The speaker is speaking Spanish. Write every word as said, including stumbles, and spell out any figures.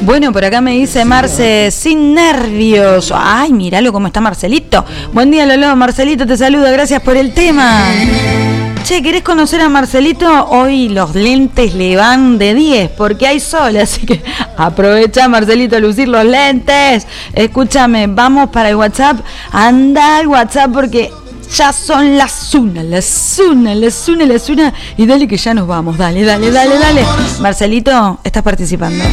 Bueno, por acá me dice Marce, sin nervios. Ay, míralo cómo está Marcelito. Buen día, Lolo. Marcelito te saluda, gracias por el tema. Che, ¿querés conocer a Marcelito? Hoy los lentes le van de diez porque hay sol, así que aprovecha, Marcelito, a lucir los lentes. Escúchame, vamos para el WhatsApp. Anda al WhatsApp porque ya son las una, las una, las una, las una. Y dale que ya nos vamos, dale, dale, dale, dale. Marcelito, estás participando.